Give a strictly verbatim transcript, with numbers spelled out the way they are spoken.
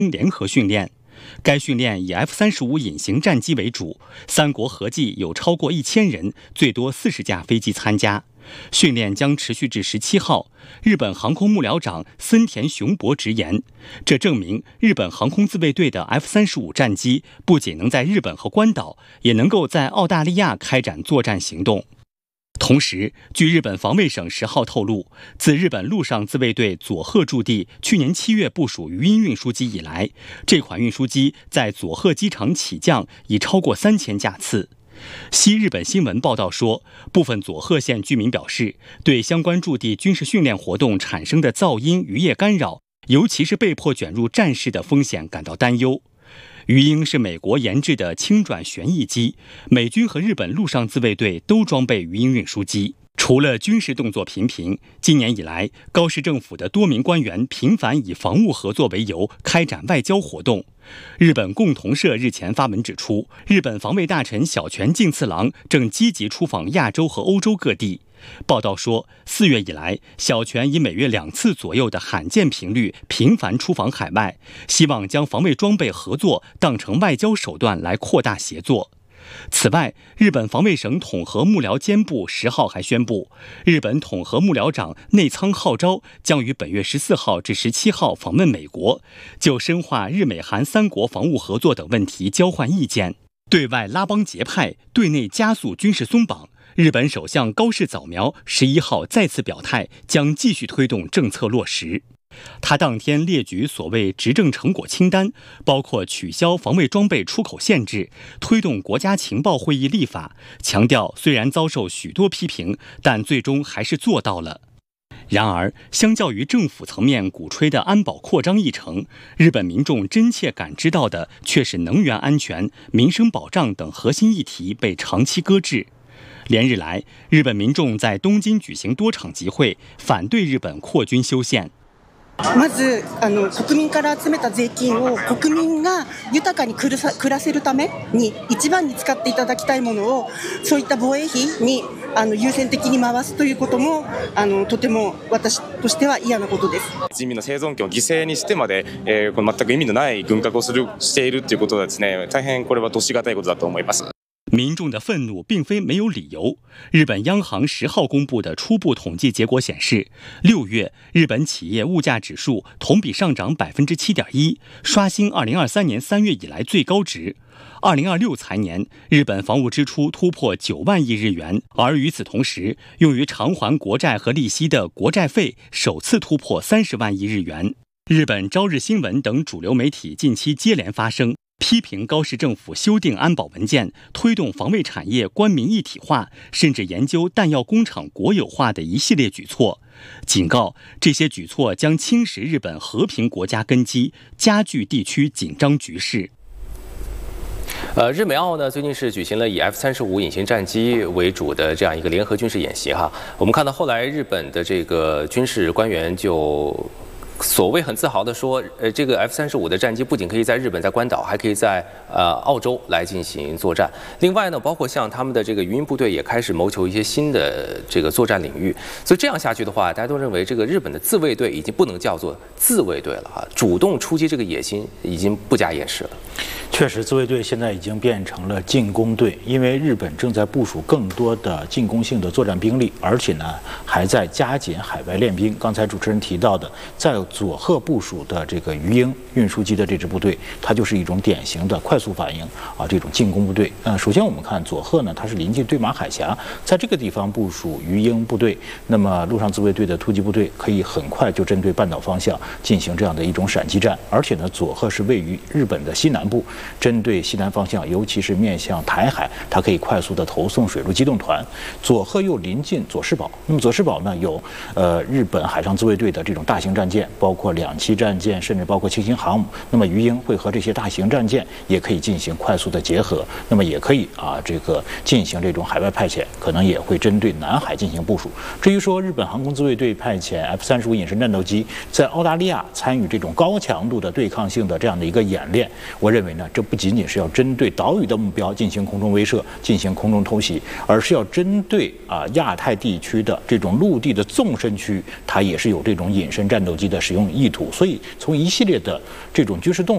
联合训练。该训练以 F 三十五隐形战机为主，三国合计有超过一千人，最多四十架飞机参加。训练将持续至十七号。日本航空幕僚长森田雄博直言，这证明日本航空自卫队的 F 三十五战机不仅能在日本和关岛，也能够在澳大利亚开展作战行动。同时，据日本防卫省十号透露，自日本陆上自卫队佐贺驻地去年七月部署鱼鹰运输机以来，这款运输机在佐贺机场起降已超过三千架次。西日本新闻报道说，部分佐贺县居民表示，对相关驻地军事训练活动产生的噪音、渔业干扰，尤其是被迫卷入战事的风险感到担忧。鱼鹰是美国研制的轻转旋翼机，美军和日本陆上自卫队都装备鱼鹰运输机。除了军事动作频频，今年以来，高市政府的多名官员频繁以防务合作为由开展外交活动。日本共同社日前发文指出，日本防卫大臣小泉进次郎正积极出访亚洲和欧洲各地。报道说，四月以来，小泉以每月两次左右的罕见频率频繁出访海外，希望将防卫装备合作当成外交手段来扩大协作。此外，日本防卫省统合幕僚监部十号还宣布，日本统合幕僚长内仓浩昭将于本月十四号至十七号访问美国，就深化日美韩三国防务合作等问题交换意见。对外拉帮结派，对内加速军事松绑。日本首相高市早苗十一号再次表态，将继续推动政策落实。他当天列举所谓执政成果清单，包括取消防卫装备出口限制，推动国家情报会议立法，强调虽然遭受许多批评，但最终还是做到了。然而，相较于政府层面鼓吹的安保扩张议程，日本民众真切感知到的却是能源安全、民生保障等核心议题被长期搁置。连日来，日本民众在东京举行多场集会，反对日本扩军修宪。 まずあの国民から集めた税金を国民が豊かに暮らせるために一番に使っていただきたいものをそういった防衛費にあの優先的に回すということもあのとても私としては嫌なことです。 人民の生存権を犠牲にしてまで、えー、これ全く意味のない軍拡をするしているということはですね、大変これは度しがたいことだと思います。 民众的愤怒并非没有理由。日本央行十号公布的初步统计结果显示，六月日本企业物价指数同比上涨百分之七点一，刷新二零二三年三月以来最高值。二零二六财年，日本防务支出突破九万亿日元，而与此同时，用于偿还国债和利息的国债费首次突破三十万亿日元。日本朝日新闻等主流媒体近期接连发声，批评高市政府修订安保文件，推动防卫产业官民一体化，甚至研究弹药工厂国有化的一系列举措，警告这些举措将侵蚀日本和平国家根基，加剧地区紧张局势。 呃，日美澳呢最近是举行了以 F 三十五隐形战机为主的这样一个联合军事演习哈。我们看到后来日本的这个军事官员就所谓很自豪地说，呃，这个 F 三十五的战机不仅可以在日本、在关岛，还可以在呃澳洲来进行作战。另外呢，包括像他们的这个鱼鹰部队也开始谋求一些新的这个作战领域。所以这样下去的话，大家都认为这个日本的自卫队已经不能叫做自卫队了啊，主动出击这个野心已经不加掩饰了。 确实，自卫队现在已经变成了进攻队，因为日本正在部署更多的进攻性的作战兵力，而且呢还在加紧海外练兵。刚才主持人提到的，在佐贺部署的这个鱼鹰运输机的这支部队，它就是一种典型的快速反应啊这种进攻部队。呃，首先我们看佐贺呢，它是临近对马海峡，在这个地方部署鱼鹰部队，那么陆上自卫队的突击部队可以很快就针对半岛方向进行这样的一种闪击战，而且呢，佐贺是位于日本的西南部。针对西南方向，尤其是面向台海，它可以快速的投送水陆机动团。佐贺又临近佐世保，那么佐世保呢有呃日本海上自卫队的这种大型战舰，包括两栖战舰，甚至包括轻型航母。那么鱼鹰会和这些大型战舰也可以进行快速的结合，那么也可以啊这个进行这种海外派遣，可能也会针对南海进行部署。至于说日本航空自卫队派遣 F 三十五隐身战斗机在澳大利亚参与这种高强度的对抗性的这样的一个演练，我认为呢，这不仅仅是要针对岛屿的目标进行空中威慑、进行空中偷袭，而是要针对啊亚太地区的这种陆地的纵深区，它也是有这种隐身战斗机的使用意图。所以，从一系列的这种军事动